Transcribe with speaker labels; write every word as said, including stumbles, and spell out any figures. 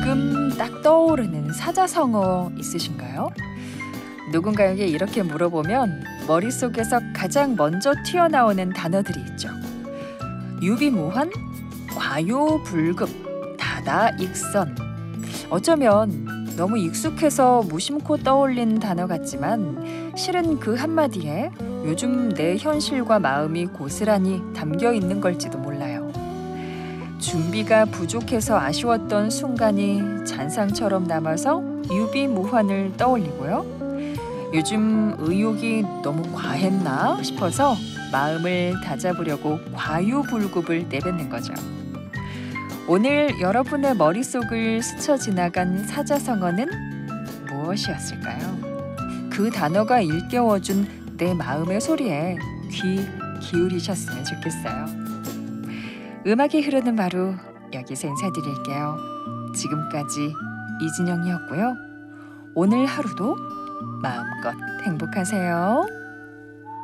Speaker 1: 지금 딱 떠오르는 사자성어 있으신가요? 누군가에게 이렇게 물어보면 머릿속에서 가장 먼저 튀어나오는 단어들이 있죠. 유비무환, 과요불급, 다다익선. 어쩌면 너무 익숙해서 무심코 떠올린 단어 같지만 실은 그 한마디에 요즘 내 현실과 마음이 고스란히 담겨 있는 걸지도 몰라요. 준비가 부족해서 아쉬웠던 순간이 잔상처럼 남아서 유비무환을 떠올리고요. 요즘 의욕이 너무 과했나 싶어서 마음을 다잡으려고 과유불급을 내뱉는 거죠. 오늘 여러분의 머릿속을 스쳐 지나간 사자성어는 무엇이었을까요? 그 단어가 일깨워준 내 마음의 소리에 귀 기울이셨으면 좋겠어요. 음악이 흐르는 마루, 여기서 인사드릴게요. 지금까지 이진영이었고요. 오늘 하루도 마음껏 행복하세요.